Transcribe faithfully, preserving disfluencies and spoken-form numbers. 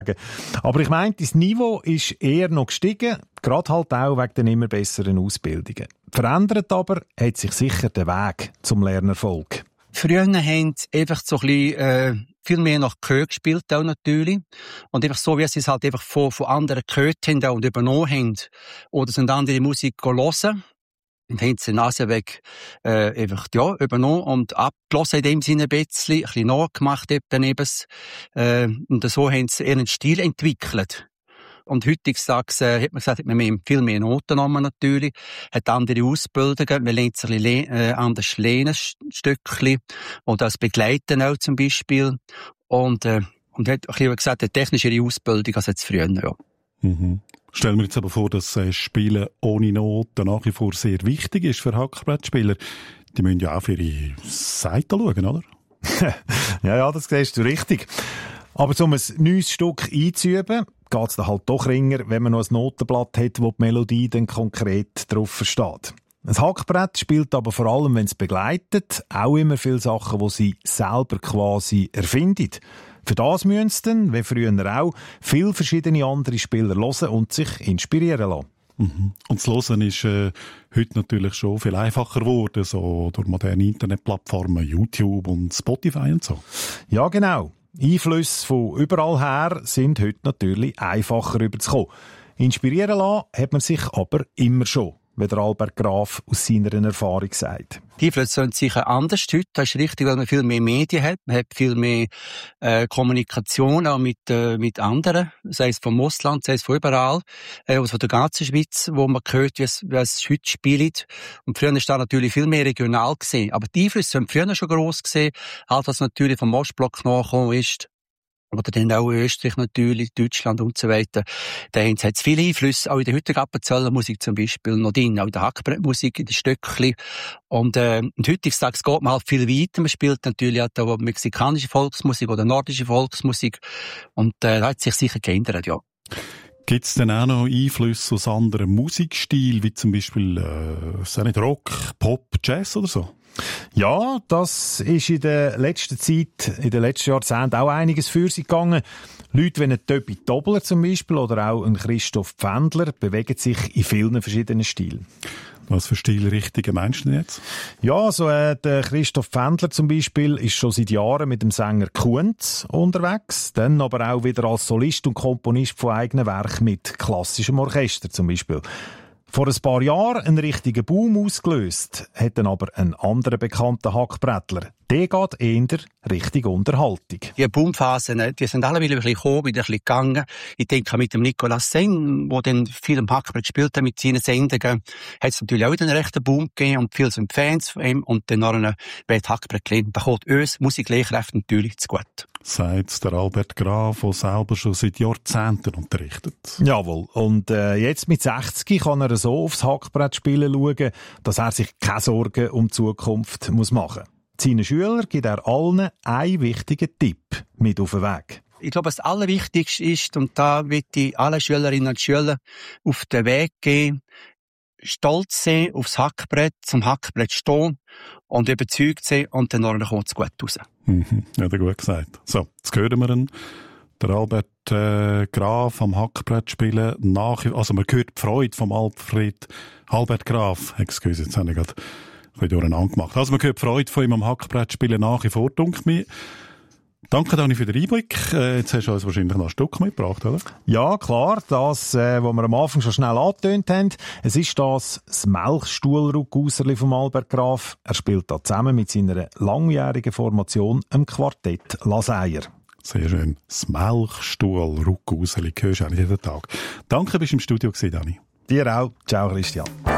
Aber ich meine, das Niveau ist eher noch gestiegen, gerade halt auch wegen den immer besseren Ausbildungen. Verändert aber hat sich sicher der Weg zum Lernerfolg. Früher haben sie einfach so ein bisschen, äh, viel mehr nach Gehör gespielt, auch natürlich. Und einfach so, wie sie es halt einfach von, von anderen gehört haben und übernommen haben. Oder sind andere Musik hören. Und haben sie den Nasenweg, äh, einfach, ja, übernommen und abgelassen in dem Sinne ein bisschen, ein bisschen nachgemacht daneben. Äh, und so haben sie ihren Stil entwickelt. Und heutzutage äh, hat man gesagt, hat man mehr, viel mehr Noten genommen natürlich, hat andere Ausbildungen, man lernt sich ein bisschen äh, anders lernen, ein Stückchen, oder das Begleiten auch zum Beispiel. Und, äh, und hat ein bisschen gesagt, eine technischere Ausbildung als jetzt früher, ja. Mhm. Stellen wir jetzt aber vor, dass äh, Spielen ohne Noten nach wie vor sehr wichtig ist für Hackbrettspieler. Die müssen ja auch für ihre Seite schauen, oder? ja, ja, das siehst du richtig. Aber um ein neues Stück einzuüben, geht es dann halt doch ringer, wenn man noch ein Notenblatt hat, wo die Melodie dann konkret drauf versteht. Ein Hackbrett spielt aber vor allem, wenn es begleitet, auch immer viele Sachen, die sie selber quasi erfindet. Für das müssen sie dann, wie früher auch, viele verschiedene andere Spieler hören und sich inspirieren lassen. Mhm. Und das Hören ist äh, heute natürlich schon viel einfacher geworden, so durch moderne Internetplattformen, YouTube und Spotify und so. Ja, genau. Einflüsse von überall her sind heute natürlich einfacher rüberzukommen. Inspirieren lassen hat man sich aber immer schon, wie der Albert Graf aus seiner Erfahrung sagt. Die Einflüsse sind sicher anders heute, das ist richtig, weil man viel mehr Medien hat, man hat viel mehr äh, Kommunikation auch mit, äh, mit anderen, sei es vom Ausland, sei es von überall, äh, aus der ganzen Schweiz, wo man hört, wie es, wie es heute spielt. Und früher ist da natürlich viel mehr regional gesehen, aber die Einflüsse sind früher schon gross gesehen, halt was natürlich vom Ostblock nachgekommen ist. Oder dann auch Österreich natürlich, Deutschland und so weiter. Da haben es viele Einflüsse, auch in der heutigen Appenzeller Musik zum Beispiel, noch drin, auch in der Hackbrettmusik, in den Stöckchen. Und, äh, und heutzutage geht man halt viel weiter. Man spielt natürlich auch mexikanische Volksmusik oder nordische Volksmusik. Und, äh, da hat sich sicher geändert, ja. Gibt es denn auch noch Einflüsse aus anderen Musikstilen, wie zum Beispiel, äh, nicht Rock, Pop, Jazz oder so? Ja, das ist in der letzten Zeit, in den letzten Jahrzehnten auch einiges für sich gegangen. Leute wie ein Töppi Dobler zum Beispiel oder auch ein Christoph Pfändler bewegen sich in vielen verschiedenen Stilen. Was für Stilrichtungen meinst du jetzt? Ja, so äh, der Christoph Pfändler zum Beispiel ist schon seit Jahren mit dem Sänger Kunz unterwegs, dann aber auch wieder als Solist und Komponist von eigenen Werken mit klassischem Orchester zum Beispiel. Vor ein paar Jahren einen richtigen Boom ausgelöst, hat dann aber ein anderer bekannter Hackbrettler. Der geht eher Richtung Unterhaltung. Die Boomphasen, die sind alle wieder ein bisschen gekommen, wieder ein bisschen gegangen. Ich denke mit dem Nicolas Sen, der dann viel am Hackbrett gespielt hat mit seinen Sendungen, hat es natürlich auch wieder einen rechten Boom gegeben und viele sind Fans von ihm und dann noch einen Bett Hackbrett gelernt. Da kommt uns Musiklehrkräfte natürlich zu gut. Sagt der Albert Graf, der selber schon seit Jahrzehnten unterrichtet. Jawohl. Und äh, jetzt mit sechzig kann er so aufs Hackbrettspielen schauen, dass er sich keine Sorgen um die Zukunft muss machen muss. Seinen Schülern gibt er allen einen wichtigen Tipp mit auf den Weg. Ich glaube, das Allerwichtigste ist, und da will ich alle Schülerinnen und Schüler auf den Weg gehen, stolz sein aufs Hackbrett, zum Hackbrett stehen und überzeugt sein und dann kommt es gut raus. Mhm, ja, gut gesagt. So, jetzt hören wir ihn. Der Albert äh, Graf am Hackbrett spielen. Nach, also man hört die Freude vom Alfred Albert Graf. Excuse, jetzt habe ich gerade ein bisschen durcheinander gemacht. Also man hört die Freude von ihm am Hackbrett spielen nach wie vor, dunkel mir. Danke, Dani, für den Einblick. Äh, jetzt hast du uns wahrscheinlich noch ein Stück mitgebracht, oder? Ja, klar. Das, äh, was wir am Anfang schon schnell angetönt haben. Es ist das, das Melchstuhlruckuserli vom Albert Graf. Er spielt da zusammen mit seiner langjährigen Formation im Quartett Laseier. Sehr schön. Das Melchstuhlruckuserli hörst du eigentlich jeden Tag. Danke, bist du im Studio gewesen, Dani. Dir auch. Ciao, Christian.